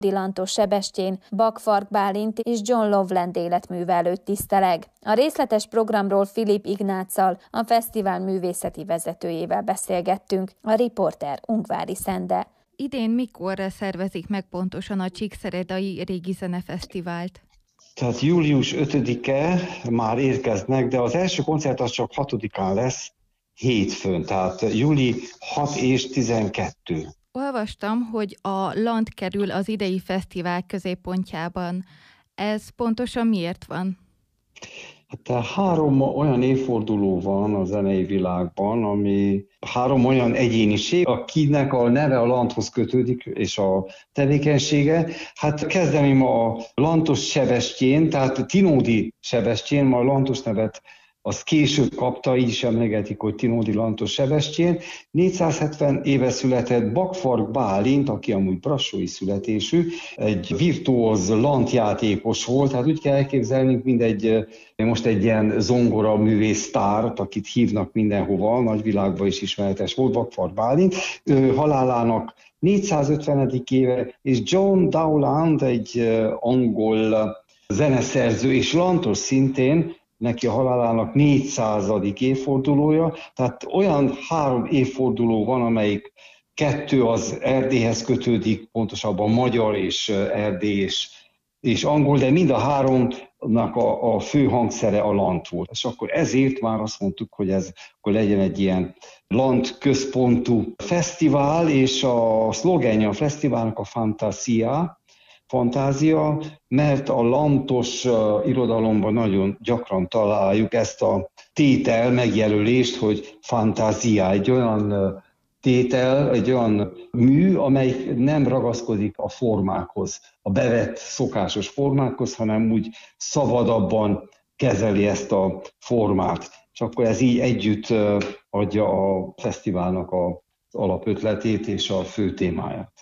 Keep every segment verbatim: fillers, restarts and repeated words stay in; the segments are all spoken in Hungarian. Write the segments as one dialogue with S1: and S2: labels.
S1: Lantos Sebestyén, Bakfark Bálint és John Loveland életműve előtt tiszteleg. A részletes programról Filip Ignáccal, a fesztivál művészeti vezetőjével beszélgettünk, a riporter Ungvári Szende.
S2: Idén mikorra szervezik meg pontosan a Csíkszeredai Régi Zenefesztivált?
S3: Tehát július ötödike már érkeznek, de az első koncert az csak hatodikán lesz, hétfőn, tehát júli hat és tizenkettő.
S2: Olvastam, hogy a Land kerül az idei fesztivál középpontjában. Ez pontosan miért van?
S3: Hát három olyan évforduló van a zenei világban, ami három olyan egyéniség, akinek a neve a Landhoz kötődik, és a tevékenysége. Hát kezdeném a Lantos Sebestyén, tehát Tinódi Sebestyén, ma a Lantos nevet azt később kapta, így is emlegetik, hogy Tinódi Lantos Sebestyén. négyszázhetven éve született Bakfark Bálint, aki amúgy brassói születésű, egy virtuóz lantjátékos volt, hát úgy kell elképzelnünk, mint egy, most egy ilyen zongora művész sztárt, akit hívnak mindenhova, nagyvilágban is ismeretes volt Bakfark Bálint. Ő halálának négyszázötvenedik éve, és John Dowland, egy angol zeneszerző és lantos szintén, neki a halálának négyszázadik évfordulója, tehát olyan három évforduló van, amelyik kettő az Erdélyhez kötődik, pontosabban magyar és erdély és, és angol, de mind a háromnak a, a fő hangszere a lant volt. És akkor ezért már azt mondtuk, hogy ez akkor legyen egy ilyen lant központú fesztivál, és a szlogenje a fesztiválnak a Fantasia, fantázia, mert a lantos uh, irodalomban nagyon gyakran találjuk ezt a tétel megjelölést, hogy fantázia, egy olyan uh, tétel, egy olyan mű, amely nem ragaszkodik a formákhoz, a bevett szokásos formákhoz, hanem úgy szabadabban kezeli ezt a formát. És akkor ez így együtt uh, adja a fesztiválnak az alapötletét és a fő témáját.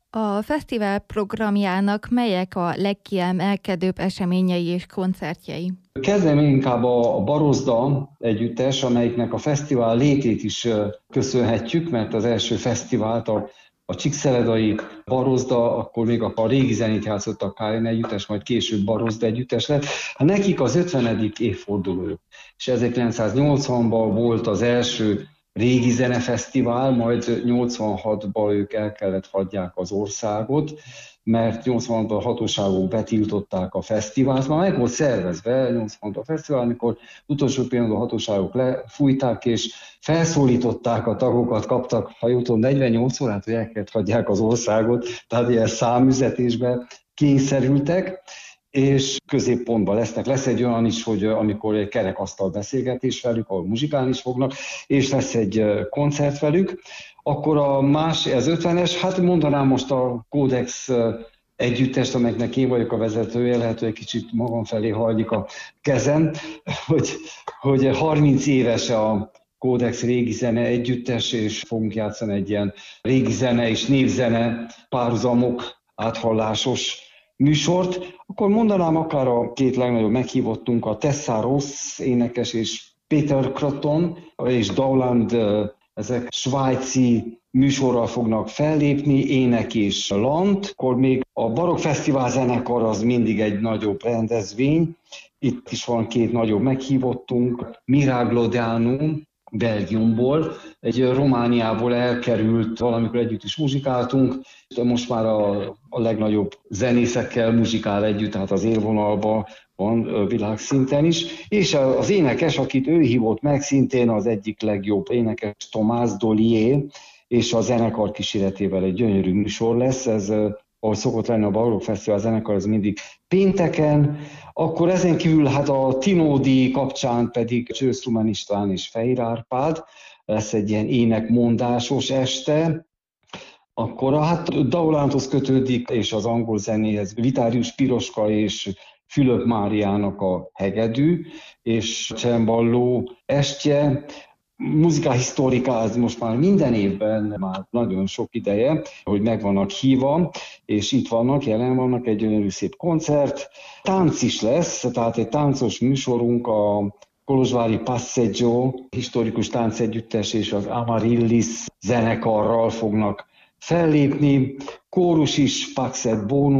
S2: A fesztivál programjának melyek a legkiemelkedőbb eseményei és koncertjei?
S3: Kezdem inkább a Barozda együttes, amelyiknek a fesztivál létét is köszönhetjük, mert az első fesztivált a, a Csíkszeredai Barozda, akkor még a, a régi zenét játszott a ká en együttes, majd később Barozda együttes lett. Hát nekik az ötvenedik évfordulójuk, és ezerkilencszáznyolcvanban volt az első régi zenefesztivál, majd nyolcvanhatban ők el kellett hagyják az országot, mert nyolcvanhatban a hatóságok betiltották a fesztivált. Már meg volt szervezve nyolcvanhatban a fesztivál, amikor utolsó pillanatban a hatóságok lefújták, és felszólították a tagokat, kaptak, ha jól tudom, negyvennyolc órát, hogy el kellett hagyják az országot, tehát ilyen számüzetésbe kényszerültek, és középpontban lesznek. Lesz egy olyan is, hogy amikor egy kerekasztal beszélgetés velük, ahol muzsikálni is fognak, és lesz egy koncert velük. Akkor a más, az ötvenes, hát mondanám most a Kódex együttest, amelynek én vagyok a vezetője, lehet, hogy egy kicsit magam felé hajlik a kezem, hogy, hogy harminc éves a Kódex régi zene együttes, és fogunk játszani egy ilyen régi zene és népzene párhuzamok áthallásos műsort, akkor mondanám akár a két legnagyobb meghívottunk, a Tessa Ross énekes és Peter Craton és Dowland, ezek svájci műsorral fognak fellépni, ének és lant. Akkor még a Barokk Fesztivál zenekar az mindig egy nagyobb rendezvény. Itt is van két nagyobb meghívottunk, Miragliodanum, Belgiumból, egy Romániából elkerült, valamikor együtt is muzsikáltunk, most már a, a legnagyobb zenészekkel muzsikál együtt, tehát az élvonalban van világszinten is, és az énekes, akit ő hívott meg, szintén az egyik legjobb énekes, Tomás Dollier, és a zenekar kíséretével egy gyönyörű műsor lesz, ez ahogy szokott lenni a Barokk Fesztivál zenekar, ez mindig pénteken. Akkor ezen kívül hát a Tinódi kapcsán pedig Csősz Rumen István és Fehér Árpád, lesz egy ilyen énekmondásos este. Akkor hát Dowlandhoz kötődik, és az angol zenéhez Vitárius Piroska és Fülöp Máriának a hegedű, és cemballó estje. Muzika historika, az most már minden évben már nagyon sok ideje, hogy meg vannak hívva, és itt vannak, jelen vannak, egy gyönyörű szép koncert. Tánc is lesz, tehát egy táncos műsorunk, a kolozsvári Passeggio historikus táncegyüttes és az Amaryllis zenekarral fognak fellépni. kórus is, Paxet Bonus,